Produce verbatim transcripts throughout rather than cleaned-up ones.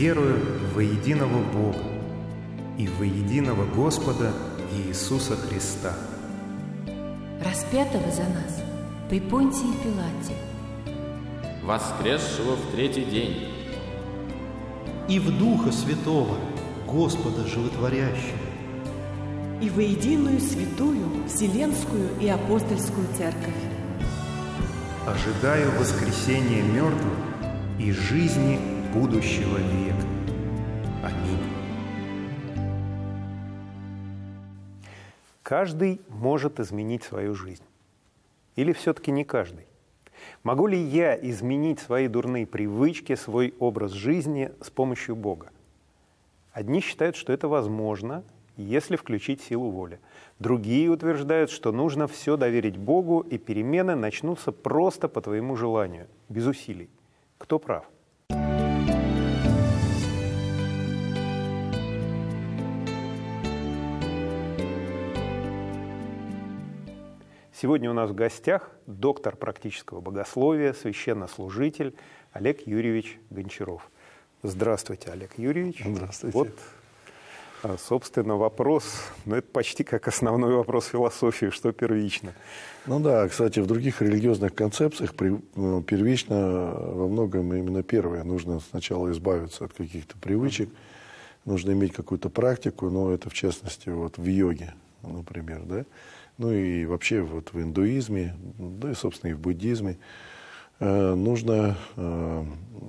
верую во единого Бога и во единого Господа Иисуса Христа, распятого за нас при Понтии Пилате, воскресшего в третий день, и в Духа Святого, Господа Животворящего, и во единую святую Вселенскую и Апостольскую Церковь. ожидаю воскресения мертвых и жизни будущего века. Аминь. Каждый может изменить свою жизнь. Или все-таки не каждый? Могу ли я изменить свои дурные привычки, свой образ жизни с помощью Бога? Одни считают, что это возможно, если включить силу воли. Другие утверждают, что нужно все доверить Богу, и перемены начнутся просто по твоему желанию, без усилий. Кто прав? Сегодня у нас в гостях доктор практического богословия, священнослужитель Олег Юрьевич Гончаров. Здравствуйте, Олег Юрьевич. Здравствуйте. Вот, собственно, вопрос, ну это почти как основной вопрос философии, что первично. Ну да, кстати, в других религиозных концепциях первично во многом именно первое. Нужно сначала избавиться от каких-то привычек, нужно иметь какую-то практику, но это в частности вот в йоге, например, да. Ну и вообще вот в индуизме, да и, собственно, и в буддизме э, нужно, э,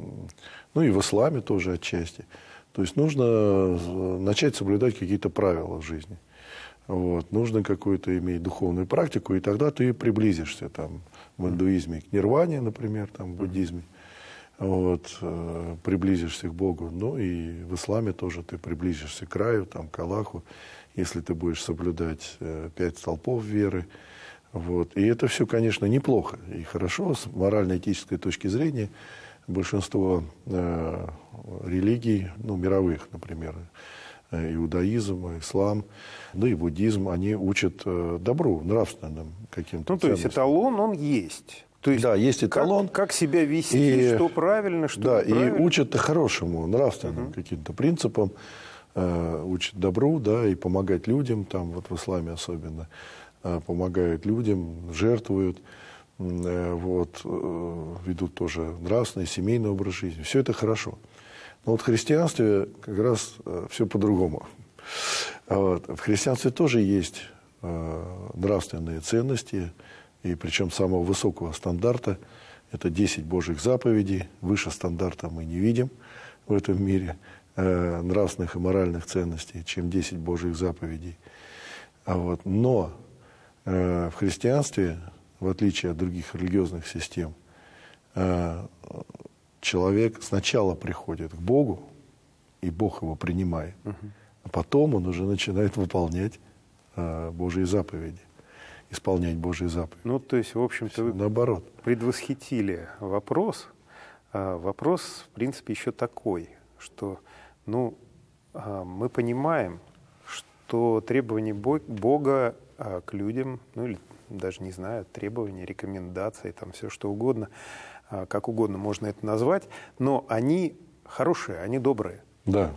ну и в исламе тоже отчасти, то есть нужно начать соблюдать какие-то правила в жизни. Вот. Нужно какую-то иметь духовную практику, и тогда ты приблизишься там, в индуизме к нирване, например, там, в буддизме, вот, э, приблизишься к Богу. Ну и в исламе тоже ты приблизишься к раю, там, к Аллаху, если ты будешь соблюдать э, пять столпов веры. Вот. И это все, конечно, неплохо и хорошо. С морально-этической точки зрения большинство э, религий, ну, мировых, например, э, иудаизм, ислам, да и буддизм, они учат э, добру, нравственным каким-то Ну, то есть ценностям. эталон, он есть. То есть да, есть эталон. Как, как себя вести, и, что правильно, что да, неправильно. и учат хорошему, нравственным uh-huh. каким-то принципам, э, учат добру, да, и помогать людям, там вот в исламе особенно, э, помогают людям, жертвуют, э, вот, э, ведут тоже нравственный, семейный образ жизни. Все это хорошо. Но вот в христианстве как раз э, все по-другому. Вот. В христианстве тоже есть э, нравственные ценности, и причем самого высокого стандарта. Это десять Божьих заповедей. Выше стандарта мы не видим в этом мире э, нравственных и моральных ценностей, чем десять Божьих заповедей. А вот, но э, в христианстве, в отличие от других религиозных систем, э, человек сначала приходит к Богу, и Бог его принимает, uh-huh. а потом он уже начинает выполнять э, Божьи заповеди. Исполнять Божьи заповеди. Ну, то есть, в общем-то, вы наоборот. предвосхитили вопрос. А вопрос, в принципе, еще такой, что, ну, мы понимаем, что требования Бога к людям, ну, или даже не знаю, требования, рекомендации, там все что угодно, как угодно можно это назвать, но они хорошие, они добрые. Да.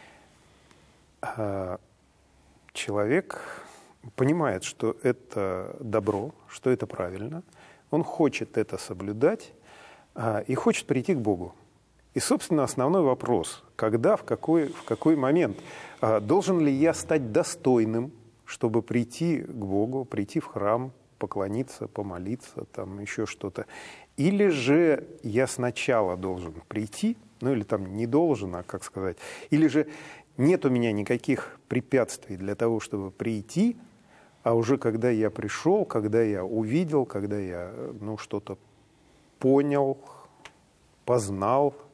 Человек понимает, что это добро, что это правильно, он хочет это соблюдать а, и хочет прийти к Богу. И, собственно, основной вопрос, когда, в какой, в какой момент, а, должен ли я стать достойным, чтобы прийти к Богу, прийти в храм, поклониться, помолиться, там еще что-то, или же я сначала должен прийти, ну или там не должен, а как сказать, или же нет у меня никаких препятствий для того, чтобы прийти, а уже когда я пришел, когда я увидел, когда я ну, что-то понял, познал,